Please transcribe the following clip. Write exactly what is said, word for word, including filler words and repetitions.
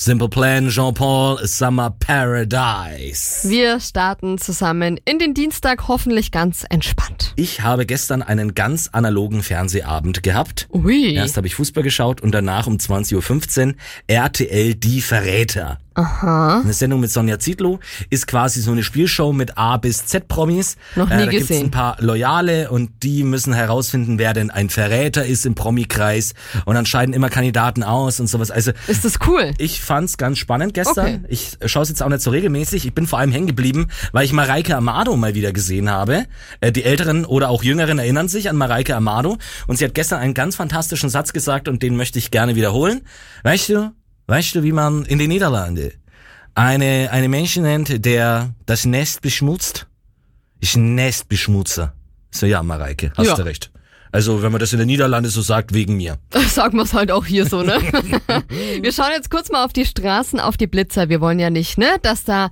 Simple Plan, Jean-Paul, Summer Paradise. Wir starten zusammen in den Dienstag, hoffentlich ganz entspannt. Ich habe gestern einen ganz analogen Fernsehabend gehabt. Ui. Erst habe ich Fußball geschaut und danach um zwanzig Uhr fünfzehn R T L Die Verräter. Aha. Eine Sendung mit Sonja Zietlow, ist quasi so eine Spielshow mit A bis Z Promis. Noch nie äh, da gesehen. gibt's ein paar Loyale und die müssen herausfinden, wer denn ein Verräter ist im Promikreis und dann scheiden immer Kandidaten aus und sowas. Also Ist das cool? ich fand's ganz spannend gestern. Okay. Ich schaue es jetzt auch nicht so regelmäßig. Ich bin vor allem hängen geblieben, weil ich Mareike Amado mal wieder gesehen habe. Äh, die Älteren oder auch Jüngeren erinnern sich an Mareike Amado und sie hat gestern einen ganz fantastischen Satz gesagt und den möchte ich gerne wiederholen. Weißt du, weißt du, wie man in den Niederlanden eine eine Menschen nennt, der das Nest beschmutzt? Ich Nestbeschmutzer. So, ja, Mareike, hast Ja. du recht. Also, wenn man das in den Niederlanden so sagt, wegen mir. Sagen wir es halt auch hier so, ne? Wir schauen jetzt kurz mal auf die Straßen, auf die Blitzer. Wir wollen ja nicht, ne, dass da